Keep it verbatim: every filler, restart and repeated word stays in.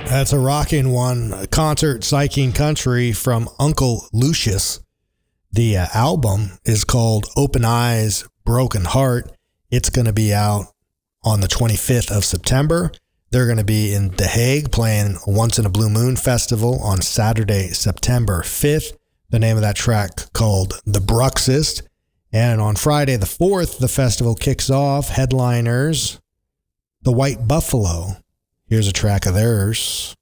That's a rockin' one. A concert, Psyching Country from Uncle Lucius. The uh, album is called Open Eyes, Broken Heart. It's going to be out on the twenty-fifth of September. They're going to be in The Hague playing Once in a Blue Moon Festival on Saturday, September fifth. The name of that track called The Bruxist. And on Friday the fourth, the festival kicks off. Headliners, The White Buffalo. Here's a track of theirs.